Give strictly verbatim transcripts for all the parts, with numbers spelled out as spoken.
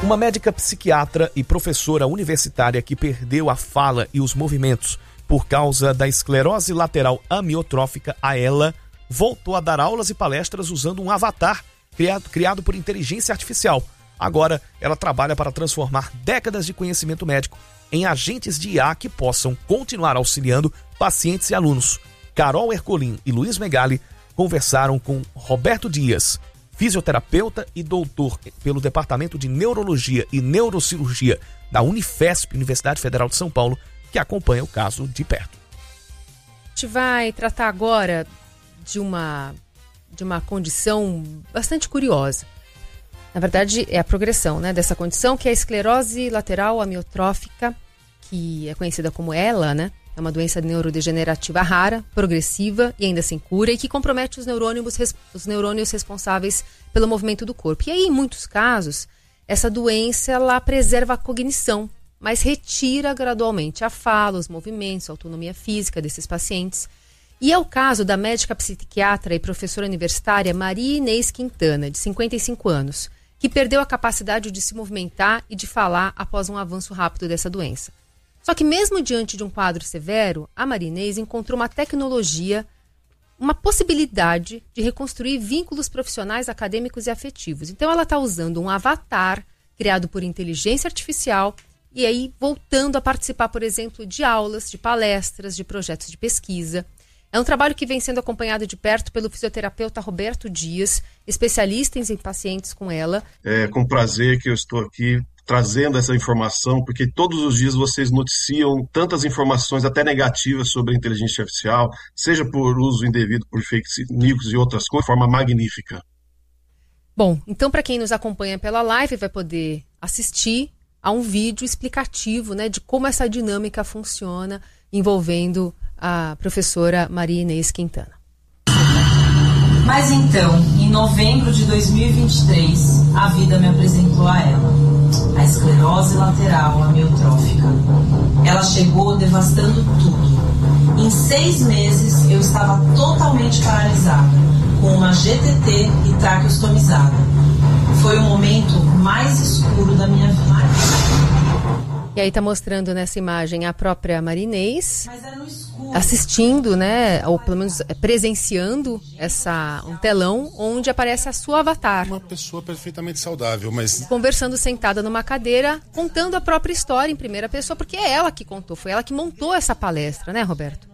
Uma médica psiquiatra e professora universitária que perdeu a fala e os movimentos por causa da esclerose lateral amiotrófica, a ela voltou a dar aulas e palestras usando um avatar criado, criado por inteligência artificial. Agora, ela trabalha para transformar décadas de conhecimento médico em agentes de I A que possam continuar auxiliando pacientes e alunos. Carol Ercolim e Luiz Megali conversaram com Roberto Dias, fisioterapeuta e doutor pelo Departamento de Neurologia e Neurocirurgia da Unifesp, Universidade Federal de São Paulo, que acompanha o caso de perto. A gente vai tratar agora de uma, de uma condição bastante curiosa. Na verdade, é a progressão, né, dessa condição, que é a esclerose lateral amiotrófica, que é conhecida como E L A, né? É uma doença neurodegenerativa rara, progressiva e ainda sem cura, e que compromete os neurônios, os neurônios responsáveis pelo movimento do corpo. E aí, em muitos casos, essa doença ela preserva a cognição, mas retira gradualmente a fala, os movimentos, a autonomia física desses pacientes. E é o caso da médica psiquiatra e professora universitária Maria Inês Quintana, de cinquenta e cinco anos, que perdeu a capacidade de se movimentar e de falar após um avanço rápido dessa doença. Só que mesmo diante de um quadro severo, a Maria Inês encontrou uma tecnologia, uma possibilidade de reconstruir vínculos profissionais, acadêmicos e afetivos. Então ela está usando um avatar criado por inteligência artificial e aí voltando a participar, por exemplo, de aulas, de palestras, de projetos de pesquisa. É um trabalho que vem sendo acompanhado de perto pelo fisioterapeuta Roberto Dias, especialista em pacientes com ela. É com prazer que eu estou aqui trazendo essa informação, porque todos os dias vocês noticiam tantas informações, até negativas, sobre a inteligência artificial, seja por uso indevido, por fake news e outras coisas, de forma magnífica. Bom, então para quem nos acompanha pela live vai poder assistir a um vídeo explicativo, né, de como essa dinâmica funciona, envolvendo a professora Maria Inês Quintana. Mas então, em novembro de dois mil e vinte e três, a vida me apresentou a ela, a esclerose lateral amiotrófica. Ela chegou devastando tudo. Em seis meses, eu estava totalmente paralisada, com uma G T T e traqueostomizada. Foi o momento mais escuro da minha vida. E aí tá mostrando nessa imagem a própria Maria Inês assistindo, né, ou pelo menos presenciando essa, um telão onde aparece a sua avatar. Uma pessoa perfeitamente saudável, mas... Conversando sentada numa cadeira, contando a própria história em primeira pessoa, porque é ela que contou, foi ela que montou essa palestra, né, Roberto?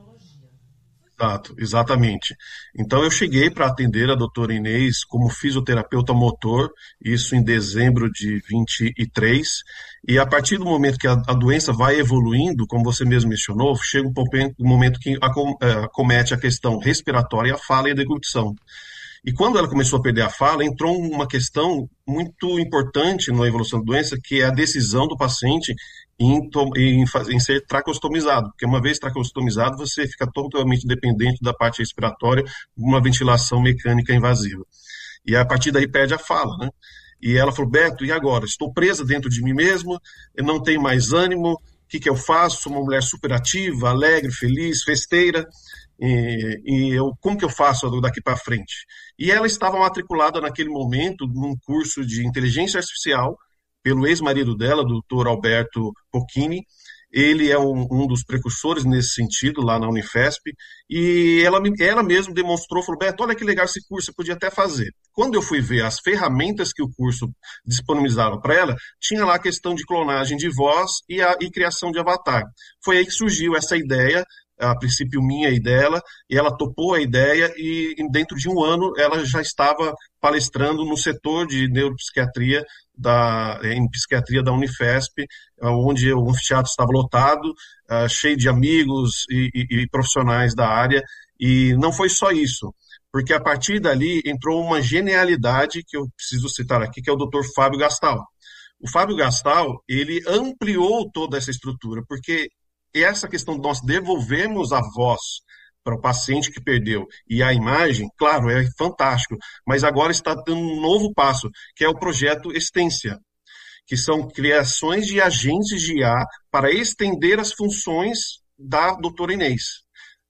Exato, exatamente. Então eu cheguei para atender a doutora Inês como fisioterapeuta motor, isso em dezembro de vinte e três, e a partir do momento que a, a doença vai evoluindo, como você mesmo mencionou, chega um, um momento que acomete a questão respiratória, a fala e a deglutição. E quando ela começou a perder a fala, entrou uma questão muito importante na evolução da doença, que é a decisão do paciente em, em, em ser traqueostomizado. Porque uma vez traqueostomizado, você fica totalmente dependente da parte respiratória, uma ventilação mecânica invasiva. E a partir daí perde a fala, né? E ela falou, Beto, e agora? Estou presa dentro de mim mesma, eu não tenho mais ânimo, o que, que eu faço? Sou uma mulher superativa, alegre, feliz, festeira. E, e eu, como que eu faço daqui para frente? E ela estava matriculada naquele momento num curso de inteligência artificial pelo ex-marido dela, doutor Alberto Pocchini. Ele é um, um dos precursores nesse sentido lá na Unifesp, e ela, ela mesma demonstrou, falou, Beto, olha que legal esse curso, você podia até fazer. Quando eu fui ver as ferramentas que o curso disponibilizava para ela, tinha lá a questão de clonagem de voz e, a, e criação de avatar. Foi aí que surgiu essa ideia, a princípio minha e dela, e ela topou a ideia e dentro de um ano ela já estava palestrando no setor de neuropsiquiatria, da, em psiquiatria da Unifesp, onde o anfiteatro estava lotado, uh, cheio de amigos e, e, e profissionais da área, e não foi só isso, porque a partir dali entrou uma genialidade que eu preciso citar aqui, que é o doutor Fábio Gastal. O Fábio Gastal, ele ampliou toda essa estrutura, porque essa questão de nós devolvermos a voz para o paciente que perdeu e a imagem, claro, é fantástico, mas agora está dando um novo passo, que é o projeto Extensia, que são criações de agentes de I A para estender as funções da doutora Inês.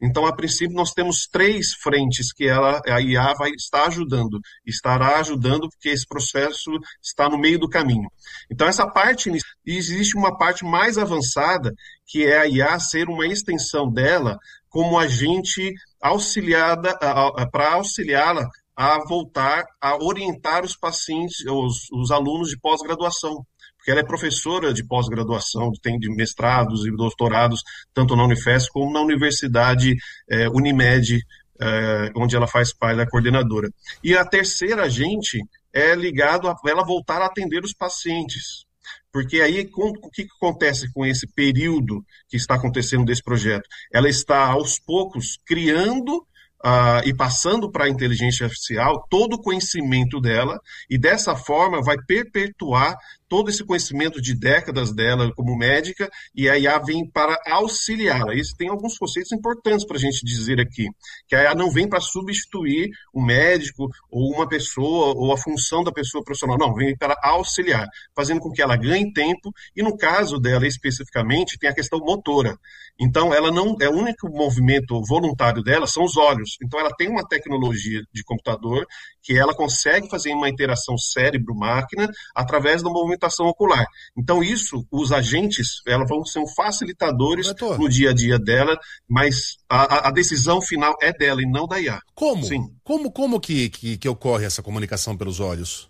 Então, a princípio, nós temos três frentes que ela, a I A vai estar ajudando, estará ajudando, porque esse processo está no meio do caminho. Então, essa parte, existe uma parte mais avançada, que é a I A ser uma extensão dela como agente auxiliada, para auxiliá-la a voltar a orientar os pacientes, os, os alunos de pós-graduação. Porque ela é professora de pós-graduação, tem de mestrados e doutorados, tanto na Unifesp como na Universidade eh, Unimed, eh, onde ela faz parte da coordenadora. E a terceira agente é ligado a ela voltar a atender os pacientes. Porque aí, com, o que acontece com esse período que está acontecendo desse projeto? Ela está, aos poucos, criando Uh, e passando para a inteligência artificial todo o conhecimento dela, e dessa forma vai perpetuar todo esse conhecimento de décadas dela como médica, e a I A vem para auxiliá-la. Isso tem alguns conceitos importantes para a gente dizer aqui, que a I A não vem para substituir o médico, ou uma pessoa, ou a função da pessoa profissional, não, vem para auxiliar, fazendo com que ela ganhe tempo, e no caso dela especificamente, tem a questão motora. Então, ela não, é o único movimento voluntário dela são os olhos. Então, ela tem uma tecnologia de computador que ela consegue fazer uma interação cérebro-máquina através da movimentação ocular. Então, isso, os agentes, elas vão ser facilitadores Doutor. no dia a dia dela, mas a, a decisão final é dela e não da I A. Como? Sim. Como, como que, que, que ocorre essa comunicação pelos olhos?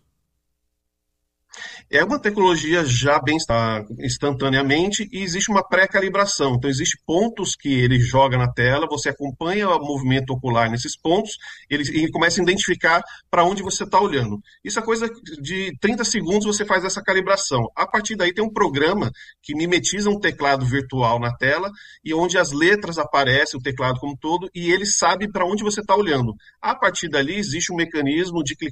É uma tecnologia já bem instantaneamente e existe uma pré-calibração. Então, existem pontos que ele joga na tela, você acompanha o movimento ocular nesses pontos, ele, ele começa a identificar para onde você está olhando. Isso é coisa de trinta segundos você faz essa calibração. A partir daí tem um programa que mimetiza um teclado virtual na tela e onde as letras aparecem, o teclado como um todo, e ele sabe para onde você está olhando. A partir dali existe um mecanismo de clicar